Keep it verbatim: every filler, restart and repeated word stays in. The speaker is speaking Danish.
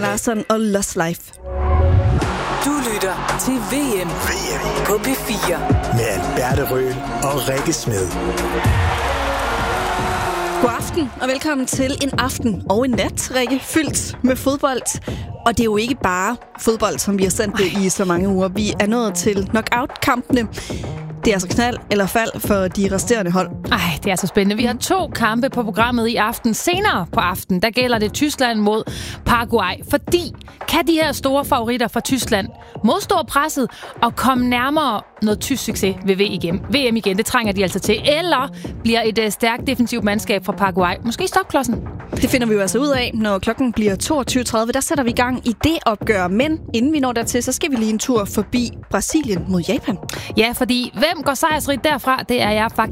Larsson og Lost Life. Du lytter til V M, V M på P fire. med Alberte Røhl og Rikke Smed. God aften og velkommen til en aften og en nat, Rikke, fyldt med fodbold. Og det er jo ikke bare fodbold, som vi har sendt det i så mange uger. Vi er nået til knockout-kampene. Det er altså knald eller fald for de resterende hold. Ej, det er så spændende. Vi har to kampe på programmet i aften. Senere på aften, der gælder det Tyskland mod Paraguay. Fordi kan de her store favoritter fra Tyskland modstå presset og komme nærmere noget tysk succes ved V M igen? Det trænger de altså til. Eller bliver et uh, stærkt defensivt mandskab fra Paraguay måske stopklodsen? Det finder vi jo altså ud af, når klokken bliver toogtyve tredive. Der sætter vi i gang i det opgør. Men inden vi når dertil, så skal vi lige en tur forbi Brasilien mod Japan. Ja, fordi hvem går sejrsrigt derfra? Det er jeg faktisk